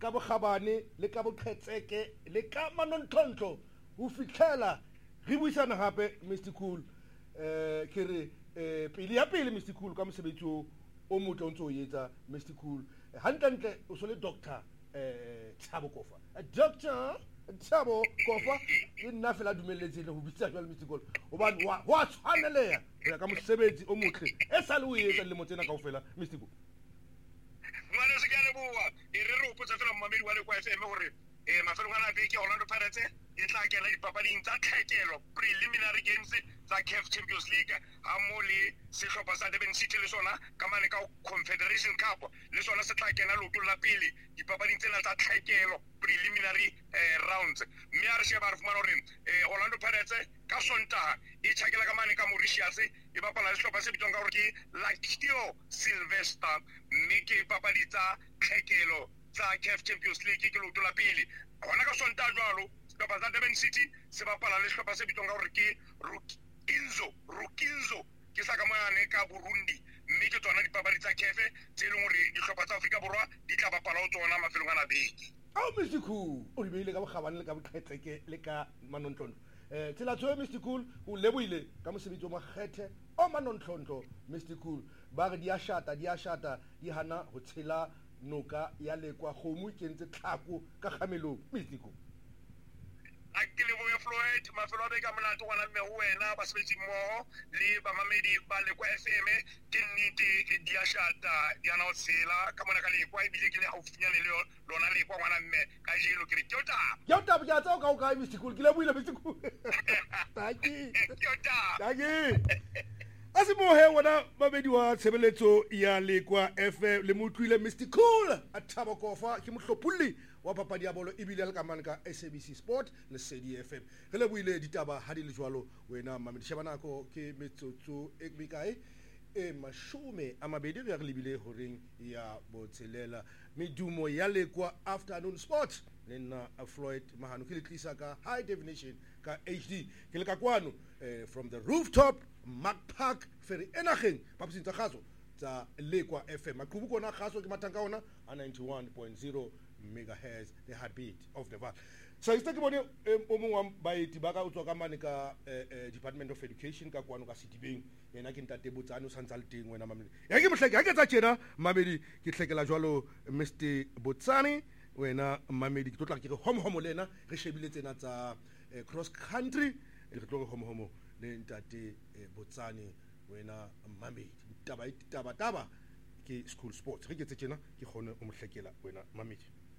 ka bogabane le ka boqhetseke le ka manontlhontlo ho fitlhela re buisana hape Mr Cool ke re pele ya pele Mr Cool ka mosebetsi o motle o ntse o etsa Mr Cool hantle o so le doctor Thabo Kofa doctor Thabo Kofa ke nna fela dumelletseng ho bitsa jwale Mr Cool hobane wa tshwaneleha ho ya ka mosebetsi o motle e sa le o etsa le motsena kaofela Mr Cool ngwana se ke a leboha e re hopotsa fela mmamedi wa Lekwa FM hore mafelong ana beke Orlando Pirates e tla kena dipapading tsa tlhekelo preliminary games tsa CAF Champions League ha mo le sehlopha sa Durban City le sona ka mane ka Confederation Cup le sona se tla kena lotong la pele dipapading tsena tsa tlhekelo preliminary rounds mme a re sheba re fumana hore Orlando Pirates ka Sontaha e tjhakela ka mane ka Mauritius e bapala le sehlopha se bitswang ka hore ke Lactio Silvester mme ke papadi tsa tlhekelo tsa CAF Champions League ke loto la pele hona ka Sontaha jwalo sehlopha sa Durban City se bapala le sehlopha se bitswang ka hore ke Rukinzo ke sa ka moyane ka Burundi mme ke tsona dipapadi tsa CAF tse leng hore dihlopha tsa Afrika Borwa di tla bapala ho tsona mafelong ana beke Mr Cool o lebile ka bogabane le ka boqhetseke le ka manontlhontlo tsela tsoe Mr Cool o leboile ka mosebetsi o makgethe o manontlhontlo Mr Cool ba re di a shata di hana ho tshela noka ya Lekwa kgomo ke ntse tlhako ka kgamelong Mr Cool a ke lebohe Floyd mafelo a beka monate ngwana mme ho wena basebetsi mmoho le bamamedi ba Lekwa FM ke nnete di a shata di ana ho tshela ka mona ka Lekwa ebile ke le haufinyane le lona Lekwa ngwana mme ka jelo ke re ke taba ya tsao ka o kae Mr Cool ke leboile Mr Cool taki a se mohe wona babedi wa tshebeletso ya Lekwa FM le motlwile Mr Cool a Thabo Kofa ke mohlopolli wa papadi ya bolo ebile le ka mane ka SABC Sport le Sedi FM re leboile ditaba ha di le jwalo wena mamedi shebana ko ke metsotso e mekae e mashome a mabedi re lebile horeng ya botselela medumo ya Lekwa afternoon sport le nna Floyd Mahano ke le tlisa ka high definition ka HD ke le ka kwano from the rooftop Mark Park ferry enageng papsing tsa gaso tsa Lekwa FM maqhubu kona gaso ke mathanga ona a 91.0 megahertz the heartbeat of the valley so itse ke bone o mong wa baeti ba ka o tswa ka mane ka Department of Education ka kwano ka Sedibeng yena ke ntate Botsane o santsa le teng wena mamedi ya ke mohleke ha ke tsa tjena mamedi ke hlekela jwalo Mr Botsane wena mamedi ke tlotla ke re homo lena re shebile tsena tsa cross country re tlo re homo le ntate Botsane wena mamedi taba ke school sports re ke tse tjena ke gone o mohlekela wena mamedi